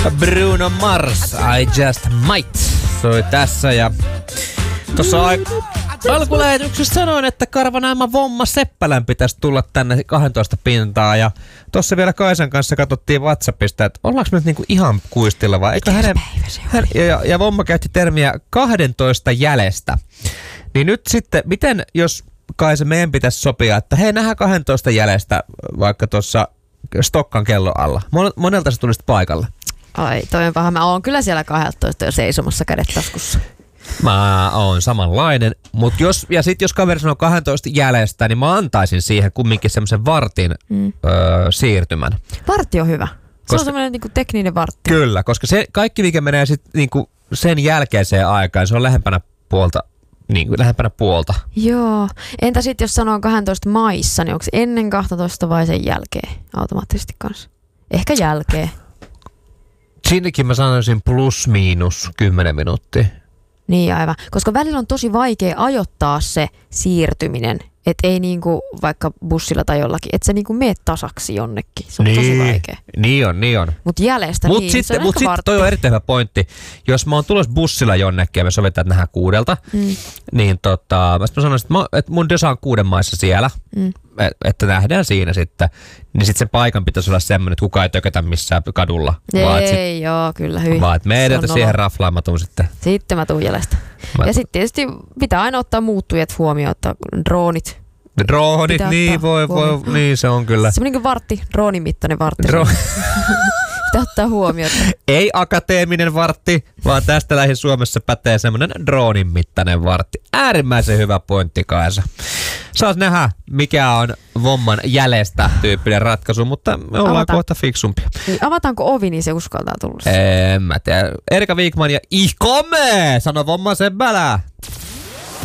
Bruno Mars, I Just Might soi tässä ja tuossa alkulähetyksessä sanoin, että Karvanaima Vomma Seppälän pitäisi tulla tänne 12 pintaa ja tuossa vielä Kaisan kanssa katsottiin WhatsAppista, että ollaanko me nyt niinku ihan kuistilla vai eikö ja Vomma käytti termiä 12 jäljestä. Niin nyt sitten, miten jos Kaisa meidän pitäisi sopia, että hei nähdään 12 jäljestä vaikka tuossa Stokkan kello alla. Monelta sä tulisit paikalle? Ai, toi on paha. Mä oon kyllä siellä 12 jo seisomassa kädet taskussa. Mä oon samanlainen, mutta jos kaveri sanoo 12 jäljestä, niin mä antaisin siihen kumminkin semmoisen vartin siirtymän. Vartti on hyvä. Se on semmoinen niinku tekninen vartti. Kyllä, koska se kaikki mikä menee sitten niinku sen jälkeiseen aikaan, se on lähempänä puolta. Joo. Entä sitten jos sanoo 12 maissa, niin onko se ennen 12 vai sen jälkeen automaattisesti kanssa? Ehkä jälkeen. Sinnekin mä sanoisin plus miinus 10 minuuttia. Niin aivan, koska välillä on tosi vaikea ajoittaa se siirtyminen, että ei niinku vaikka bussilla tai jollakin, että se niinku mene tasaksi jonnekin, se on tosi vaikea. Niin on. Mutta jäljestä Mut sitten toi on erittäin hyvä pointti, jos mä oon tulossa bussilla jonnekin ja me sovitaan, että nähdään 6, niin mä sanoisin, että mun dösa on 6 maissa siellä, että nähdään siinä sitten, niin sitten sen paikan pitäisi olla semmoinen, että kukaan ei tökätä missään kadulla. Joo, kyllä hyvin. Vaan että me edeltä siihen raflaan mä tuun sitten. Sitten mä tuun jäljestä. Ja sitten tietysti pitää aina ottaa muuttujat huomioon, että droonit, niin niin se on kyllä. Semmoinen kuin vartti, droonin mittainen vartti. Pitää ottaa huomioon. Ei akateeminen vartti, vaan tästä lähin Suomessa pätee semmoinen droonin mittainen vartti. Äärimmäisen hyvä pointti, Kaisa. Saas nähdä, mikä on Vomman jäljestä tyyppinen ratkaisu, mutta me ollaan kohta fiksumpia. Niin, avataanko ovi, niin se uskaltaa tulla? En mä tiedä. Erika Wikman ja ihkomme, sano Vomman Seppälä.